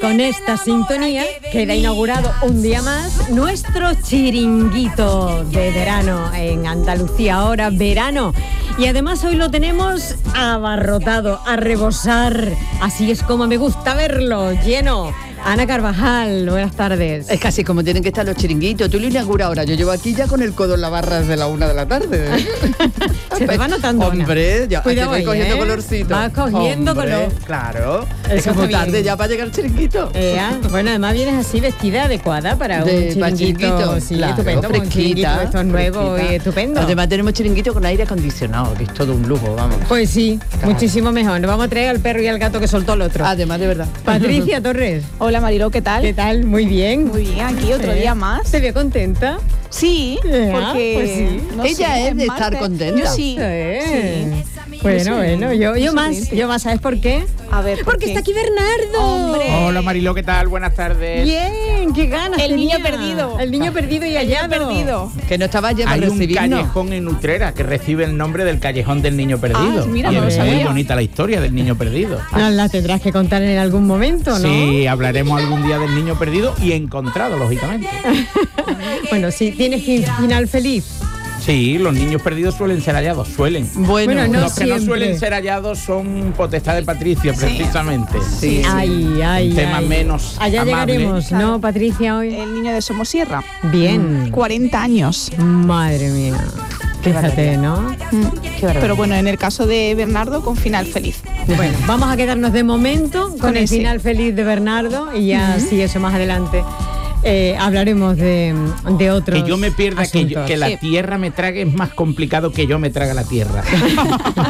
Con esta sintonía queda inaugurado un día más nuestro chiringuito de verano en Andalucía, ahora verano. Y además hoy lo tenemos abarrotado, a rebosar. Así es como me gusta verlo, lleno. Ana Carvajal, buenas tardes. Es casi como tienen que estar los chiringuitos. Tú lo inauguras ahora. Yo llevo aquí ya con el codo en la barra desde la 1 de la tarde. Se te va notando. Hombre, ya cuidado voy cogiendo colorcito. Vas cogiendo color. Claro. Es como tarde ya para llegar al chiringuito. Bueno, además vienes así vestida adecuada para un chiringuito. Sí, claro, estupendo. Fresquita. Esto es nuevo y estupendo. Además tenemos chiringuito con aire acondicionado, que es todo un lujo, vamos. Pues sí, claro. Muchísimo mejor. Nos vamos a traer al perro y al gato que soltó el otro. Además, de verdad. Patricia Torres. Hola Mariló, ¿qué tal? ¿Qué tal? Muy bien. Muy bien, aquí otro día más. ¿Te veo contenta? Sí, porque pues sí. no ella sé, es de estar contenta. Yo sí. Bueno, yo más, ¿sabes por qué? A ver, porque está aquí Bernardo. Hombre. Hola Mariló, ¿qué tal? Buenas tardes. Bien, qué ganas. El tenía. niño perdido. El niño perdido y hallado. perdido. Que no estaba lleno Hay de un callejón en Utrera que recibe el nombre del callejón del niño perdido. Mira, y no lo es muy sabía. bonita la historia del niño perdido. Nos la tendrás que contar en algún momento, ¿no? Sí, hablaremos algún día del niño perdido y encontrado, lógicamente. Bueno, sí, tienes final feliz. Sí, los niños perdidos suelen ser hallados, suelen. Bueno, no los que no siempre. suelen ser hallados son potestad de Patricia, precisamente. Sí. Ay, Un tema menos allá amable. llegaremos, Claro. ¿no, Patricia, hoy? El niño de Somosierra. Bien. 40 años. Madre mía. Fíjate, ¿no? Pero bueno, en el caso de Bernardo, con final feliz. Bueno, vamos a quedarnos de momento con el ese. final feliz de Bernardo y ya, sí, eso más adelante. Hablaremos de otros Que yo me pierda, asuntos. que la tierra me trague es más complicado que yo me traga la tierra.